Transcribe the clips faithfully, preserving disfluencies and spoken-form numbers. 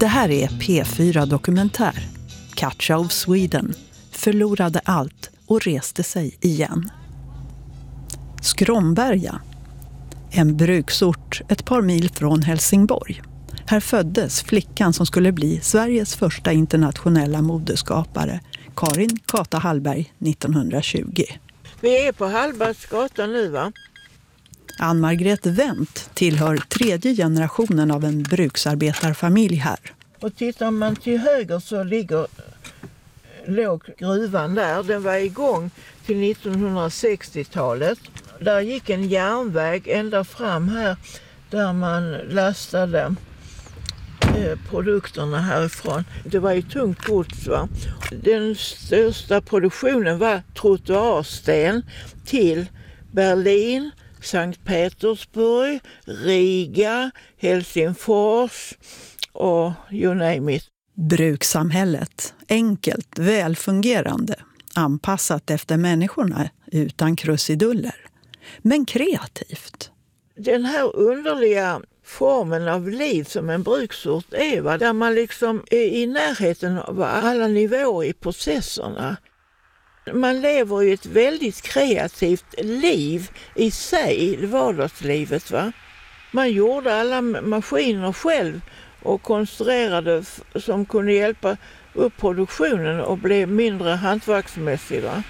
Det här är P fyra Dokumentär. Katja of Sweden förlorade allt och reste sig igen. Skromberga, en bruksort ett par mil från Helsingborg. Här föddes flickan som skulle bli Sveriges första internationella modeskapare, Karin Kata Hallberg, nittonhundratjugo. Vi är på Hallbergsgatan nu, va? Ann-Margret Wendt tillhör tredje generationen av en bruksarbetarfamilj här. Och tittar man till höger så ligger låg gruvan där. Den var igång till nittonhundrasextiotalet. Där gick en järnväg ända fram här där man lastade eh, produkterna härifrån. Det var ju tungt gods, va? Den största produktionen var trottoarsten till Berlin, Sankt Petersburg, Riga, Helsingfors och you name it. Brukssamhället, enkelt, välfungerande, anpassat efter människorna utan krusiduller, men kreativt. Den här underliga formen av liv som en bruksort är, va? Där man liksom är i närheten av alla nivåer i processerna. Man lever ju ett väldigt kreativt liv i sig, vardagslivet, va? Man gjorde alla maskiner själv och konstruerade som kunde hjälpa upp produktionen och bli mindre hantverksmässig, va?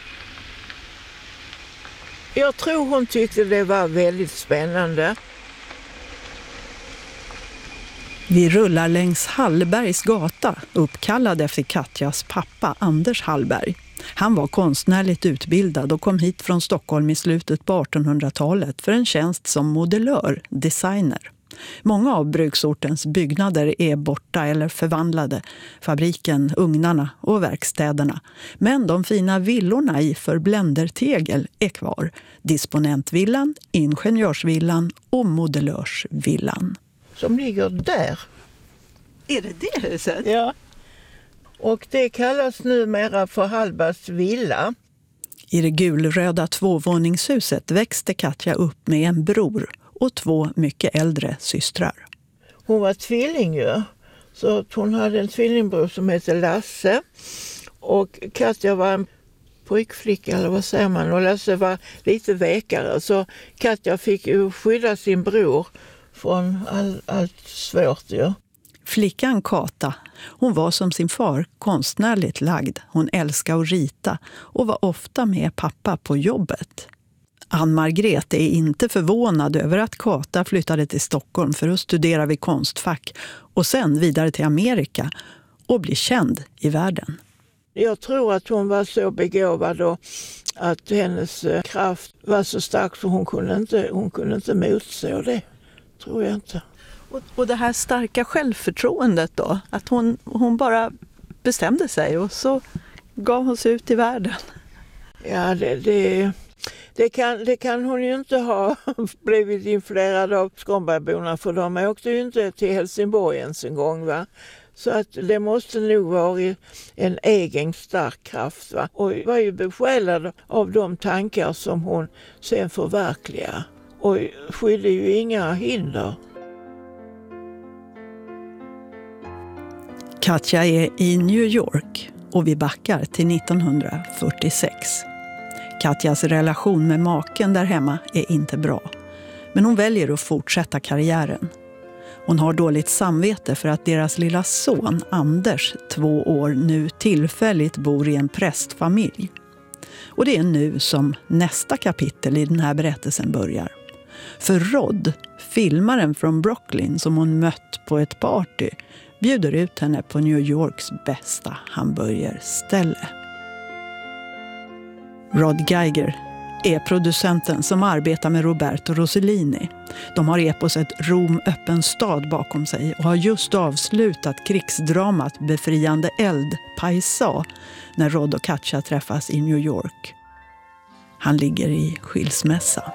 Jag tror hon tyckte det var väldigt spännande. Vi rullar längs Hallbergs gata, uppkallad efter Katjas pappa Anders Hallberg. Han var konstnärligt utbildad och kom hit från Stockholm i slutet på artonhundratalet för en tjänst som modellör, designer. Många av bruksortens byggnader är borta eller förvandlade, fabriken, ugnarna och verkstäderna. Men de fina villorna i förbländertegel är kvar. Disponentvillan, ingenjörsvillan och modellörsvillan. Som ligger där. Är det det huset? Ja. Och det kallas numera för Hallbergs villa. I det gulröda tvåvåningshuset växte Katja upp med en bror och två mycket äldre systrar. Hon var tvilling ju. Så hon hade en tvillingbror som hette Lasse. Och Katja var en pojkflicka, eller vad säger man. Och Lasse var lite vekare. Så Katja fick ju skydda sin bror från all, allt svårt ju. Flickan Kata, hon var som sin far konstnärligt lagd. Hon älskade att rita och var ofta med pappa på jobbet. Ann-Margret är inte förvånad över att Kata flyttade till Stockholm för att studera vid Konstfack och sen vidare till Amerika och bli känd i världen. Jag tror att hon var så begåvad och att hennes kraft var så stark så hon kunde inte, hon kunde inte motstå det. Tror jag inte. Och, och det här starka självförtroendet då? Att hon, hon bara bestämde sig och så gav hon sig ut i världen. Ja, det, det, det, kan, det kan hon ju inte ha blivit influerad av Skrombergborna, för de åkte ju inte till Helsingborg ens en gång, va? Så att det måste nog vara en egen stark kraft, va? Och var ju besjälad av de tankar som hon sen förverkligade. Och skydde ju inga hinder. Katja är i New York och vi backar till nittonhundrafyrtiosex. Katjas relation med maken där hemma är inte bra. Men hon väljer att fortsätta karriären. Hon har dåligt samvete för att deras lilla son Anders, två år, nu tillfälligt bor i en prästfamilj. Och det är nu som nästa kapitel i den här berättelsen börjar. För Rod, filmaren från Brooklyn som hon mött på ett party, bjuder ut henne på New Yorks bästa hamburgerställe. Rod Geiger är producenten som arbetar med Roberto Rossellini. De har eposet Rom öppen stad bakom sig och har just avslutat krigsdramat Befriande eld, Paisa, när Rod och Katja träffas i New York. Han ligger i skilsmässa.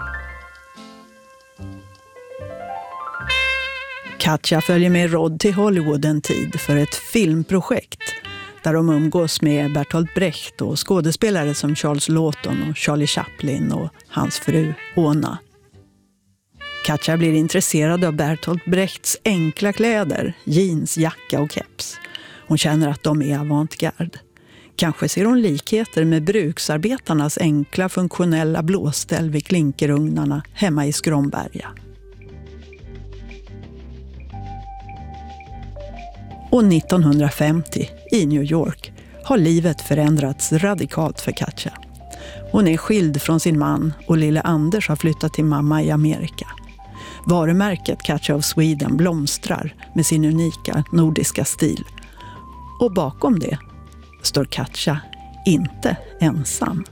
Katja följer med Rod till Hollywood en tid för ett filmprojekt där de umgås med Bertolt Brecht och skådespelare som Charles Lawton och Charlie Chaplin och hans fru Ona. Katja blir intresserad av Bertolt Brechts enkla kläder, jeans, jacka och keps. Hon känner att de är avantgarde. Kanske ser hon likheter med bruksarbetarnas enkla funktionella blåställ vid klinkerugnarna hemma i Skromberga. Och nittonhundrafemtio i New York har livet förändrats radikalt för Katja. Hon är skild från sin man och lille Anders har flyttat till mamma i Amerika. Varumärket Katja of Sweden blomstrar med sin unika nordiska stil. Och bakom det står Katja inte ensam.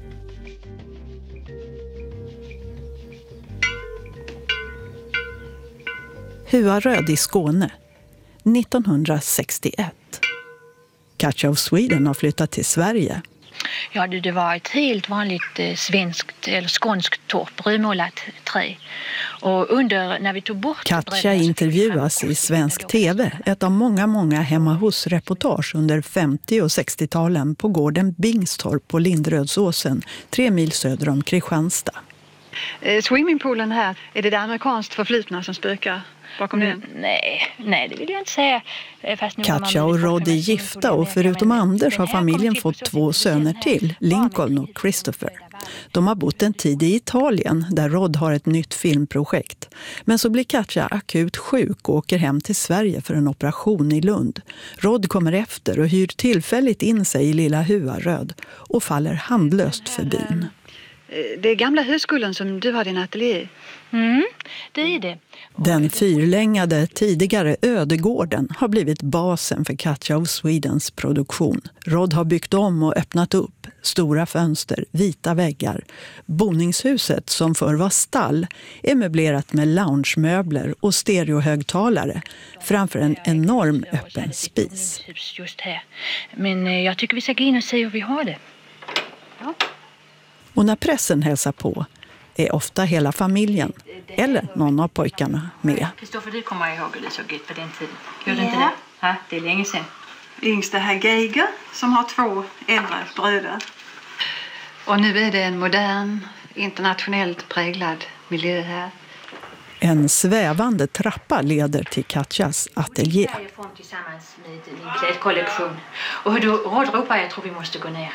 Huaröd i Skåne, nittonhundrasextioett. Katja of Sweden har flyttat till Sverige. Ja, det, det var ett helt vanligt eh, svenskt eller skånskt torp, rödmålat trä. Och under, när vi tog bort... Katja intervjuas i svensk tv, ett av många, många hemma hos-reportage under femtio- och sextiotalen på gården Bingstorp på Lindrödsåsen, tre mil söder om Kristianstad. Eh, swimmingpoolen här, är det det amerikanskt förflutna som spökar bakom mm, den? Nej, nej, det vill jag inte säga. Fast Katja och Rod är gifta och förutom Anders har familjen fått två söner till, Lincoln och Christopher. De har bott en tid i Italien där Rod har ett nytt filmprojekt. Men så blir Katja akut sjuk och åker hem till Sverige för en operation i Lund. Rod kommer efter och hyr tillfälligt in sig i lilla Huaröd och faller handlöst för byn. Det är gamla högskolan som du har din ateljé. Mm, det är det. Den fyrlängade tidigare ödegården har blivit basen för Katja of Swedens produktion. Rod har byggt om och öppnat upp. Stora fönster, vita väggar. Boningshuset som förr var stall är möblerat med loungemöbler och stereohögtalare framför en enorm öppen spis. Just här. Men jag tycker vi ska gå in och se hur vi har det. Ja. Och när pressen hälsar på är ofta hela familjen eller någon av pojkarna med. Kristoffer, du kommer ihåg hur det såg ut på den tiden. Gör du inte det? Ja, det är länge sedan. Yngsta här Geiger som har två äldre bröder. Och nu är det en modern, internationellt präglad miljö här. En svävande trappa leder till Katjas ateljé. Tillsammans med din klädkollektion. Och då rådropar jag tror vi måste gå ner.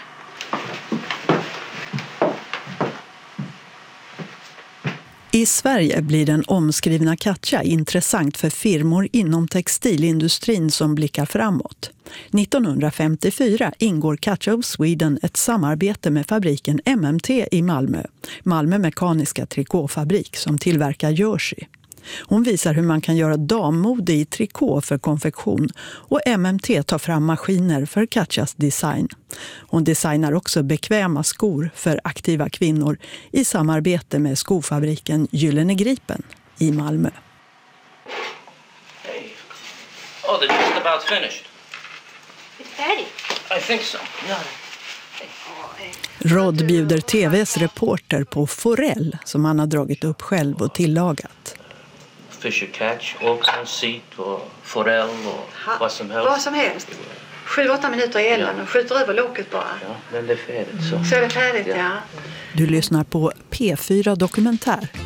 I Sverige blir den omskrivna Katja intressant för firmor inom textilindustrin som blickar framåt. nittonhundrafemtiofyra ingår Katja of Sweden ett samarbete med fabriken M M T i Malmö, Malmö mekaniska trikåfabrik som tillverkar jersey. Hon visar hur man kan göra dammode i trikå för konfektion och M M T tar fram maskiner för Katjas design. Hon designar också bekväma skor för aktiva kvinnor i samarbete med skofabriken Gyllene Gripen i Malmö. Hey. Oh, they're just about finished. It's ready. I think so. Yeah. Rod bjuder tvs reporter på forell som han har dragit upp själv och tillagat. Fisher catch, oxen, seat och forell och vad som helst. Vad som helst. Sju, åtta minuter i elden och skjuter över locket bara. Ja, men det är färdigt så. Så är det färdigt, ja. Du lyssnar på P fyra Dokumentär.